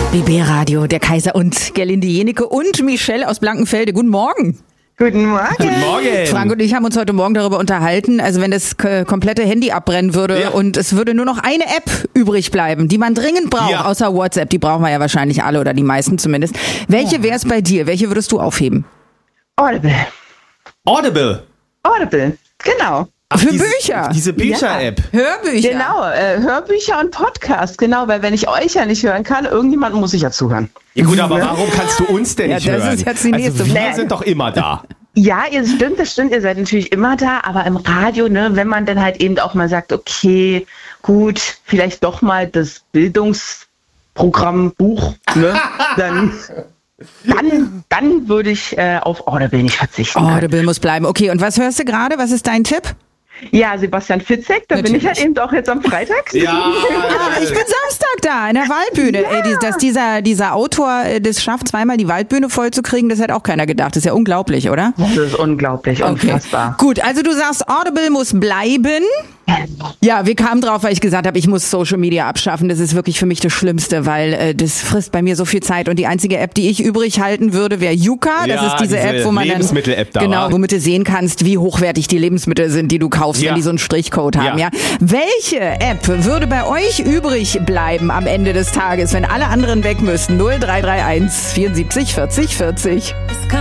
BB Radio, der Kaiser und Gerlinde Jenecke und Michelle aus Blankenfelde. Guten Morgen. Guten Morgen. Guten Morgen. Frank und ich haben uns heute Morgen darüber unterhalten, also wenn das komplette Handy abbrennen würde und es würde nur noch eine App übrig bleiben, die man dringend braucht, außer WhatsApp, die brauchen wir ja wahrscheinlich alle oder die meisten zumindest. Welche wäre es bei dir? Welche würdest du aufheben? Audible, genau. Ach, Für Bücher? Diese Bücher-App. Hörbücher? Genau, Hörbücher und Podcasts, genau, weil wenn ich euch ja nicht hören kann, irgendjemand muss ich ja zuhören. Ja gut, aber warum kannst du uns denn nicht das hören? ist jetzt die nächste also wir Frage. sind doch immer da. Ja, das stimmt, ihr seid natürlich immer da, aber im Radio, ne, wenn man dann halt eben auch mal sagt, okay, gut, vielleicht doch mal das Bildungsprogramm Buch, ne, dann würde ich auf Audible nicht verzichten. Audible muss bleiben. Okay, und was hörst du gerade? Was ist dein Tipp? Ja, Sebastian Fitzek, da bin ich halt eben auch jetzt am Freitag. Ja. Ich bin Samstag da in der Waldbühne. Ja. Ey, dass dieser Autor das schafft, zweimal die Waldbühne voll zu kriegen, das hat auch keiner gedacht. Das ist ja unglaublich, oder? Das ist unglaublich, unfassbar. Gut, also du sagst, Audible muss bleiben. Ja, wir kamen drauf, weil ich gesagt habe, ich muss Social Media abschaffen. Das ist wirklich für mich das Schlimmste, weil das frisst bei mir so viel Zeit. Und die einzige App, die ich übrig halten würde, wäre Yuka. Das ist diese App, wo man Lebensmittel-App da genau, war. womit du sehen kannst, wie hochwertig die Lebensmittel sind, die du kaufst, wenn die so einen Strichcode haben. Ja. Welche App würde bei euch übrig bleiben am Ende des Tages, wenn alle anderen weg müssten? 0331 74 40 40.